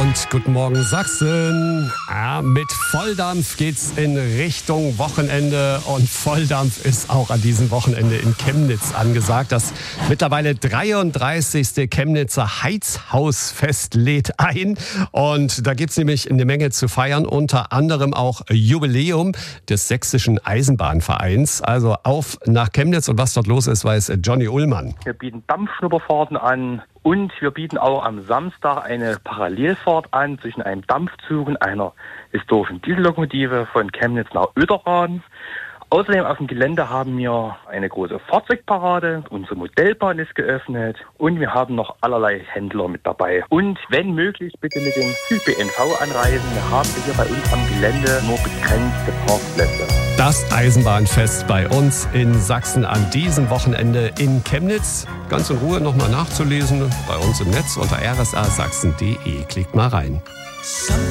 und guten Morgen Sachsen. Ja, mit Volldampf geht's in Richtung Wochenende und Volldampf ist auch an diesem Wochenende in Chemnitz angesagt. Das mittlerweile 33. Chemnitzer Heizhausfest lädt ein und da gibt's nämlich eine Menge zu feiern, unter anderem auch Jubiläum des Sächsischen Eisenbahnvereins. Also auf nach Chemnitz und was dort los ist, weiß Johnny Ullmann. Wir bieten Dampfschnupperfahrten an. Und wir bieten auch am Samstag eine Parallelfahrt an zwischen einem Dampfzug und einer historischen Diesellokomotive von Chemnitz nach Uederath. Außerdem auf dem Gelände haben wir eine große Fahrzeugparade. Unsere Modellbahn ist geöffnet und wir haben noch allerlei Händler mit dabei. Und wenn möglich, bitte mit dem ÖPNV anreisen. Wir haben hier bei uns am Gelände nur begrenzte Parkplätze. Das Eisenbahnfest bei uns in Sachsen an diesem Wochenende in Chemnitz. Ganz in Ruhe nochmal nachzulesen bei uns im Netz unter rsasachsen.de. Klickt mal rein.